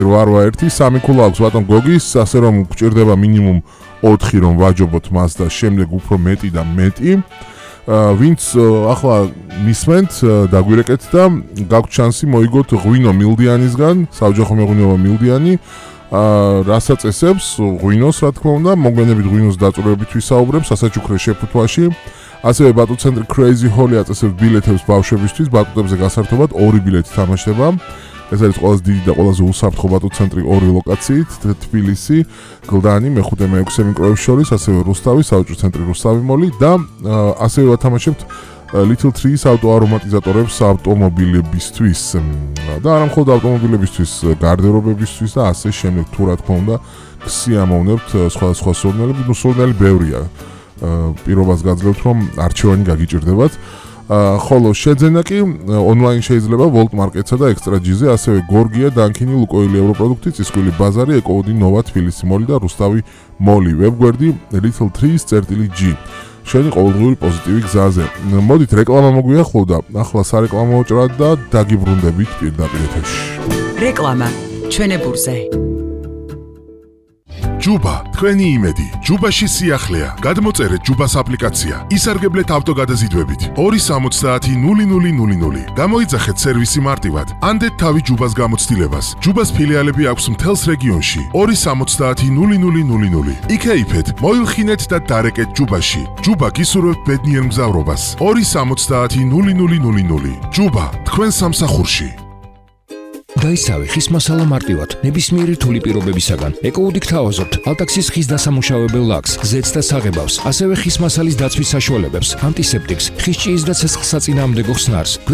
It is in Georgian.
883 ქულა აქვს ბატონ გოგის, ასე რომ გჭირდება მინიმუმ 4 რომ ვაჯობოთ მას და შემდეგ უფრო მეტი და მეტი. ვინც ახლა მისმენთ დაგვირეკეთ და გაგვთ შანსი მოიგოთ ღვინო მილდიანისგან, საოჯახო მეღვინეობა მილდიანი. რასაც ესებს ღვინოს, რა თქმა უნდა, მოგვიანებით ღვინოს დაწურებით ვისაუბრებ სასაჩუქრე შეფუთვაში. ასევე ბატუ ცენტრი Crazy Hall აწესებს ბილეთებს ბავშვებისთვის, ბატუტებზე გასართობად 2 ბილეთი თამაშდება. ეს არის ყველაზე დიდი და ყველაზე უსაფრთხო ბატუ ცენტრი 2 ლოკაციით, თბილისი, გლდანი, მე-5 მე-6 მიკროების შორის, ასევე რუსთავი, საუჯრო ცენტრი რუსთავი მოლი და ასევე ვათამაშებთ Little Trees ავტოარომატიზატორებს ავტომობილებისთვის და არა მხოლოდ ავტომობილებისთვის, გარდერობებისთვის და ასე შემდეგ, თუ რა თქმა უნდა, გსიამოვნებთ სხვადასხვა სურნელები, სურნელი ბევრია. პირობას გაძლევთ, რომ არჩევანი გაგიჭირდებათ. ხოლო შეძენა კი ონლაინ შეიძლება Volt Market-სა და Extra G-ზე, ასევე გორგია, დანქინი, ლუკოილი, ევროპროდუქტი, წისქვილი ბაზარი, ეკოუდი, ნოვა, თბილისი მოლი და რუსთავი მოლი. ვებგვერდი Little Trees.G. შენი ყოველდღიური პოზიტივი გზაზე. მოდით რეკლამა მოგვიახლოვდა, ახლა სარეკლამო ჭრა და დაგიბრუნდებით პირდაპირ ეთერში. რეკლამა ჩვენებურზე. ჯუბა, თქვენი იმედი. ჯუბაში სიახლეა. გადმოწერეთ ჯუბას აპლიკაცია. ისარგებლეთ ავტოგადაზიდვებით. 260-0000. გამოიძახეთ სერვისი მარტივად. ანდეთ თავი ჯუბას გამოცდილებას. ჯუბას ფილიალები აქვს მთელს რეგიონში. 260-0000. იქეიფეთ, მოილხინეთ და დარეკეთ ჯუბაში. ჯუბა გისურვებთ ბედნიერ მგზავრობას. 260-0000. ჯუბა, თქვენ სამსახურში. დაისავე ხის მასალა მარტივად, ნებისმიერი რთული პირობებისაგან. ეკოუდი გთავაზობთ ალტაქსის ხის დასამუშავებელ ლაქს, ზეთს და საღებავს, ასევე ხის მასალის დაცვის საშუალებებს, ანტისეპტიკს, ხის ჭიის და ცეცხლსაწინააღმდეგო ხსნარს.